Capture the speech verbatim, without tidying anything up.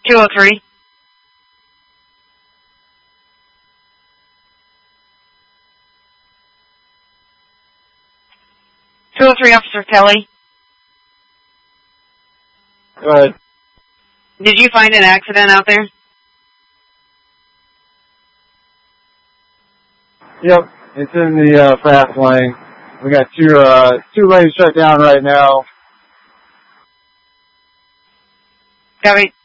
two oh three. two oh three, Officer Kelly. Go ahead. Did you find an accident out there? Yep, it's in the uh, fast lane. We got two uh, two lanes shut down right now. Copy.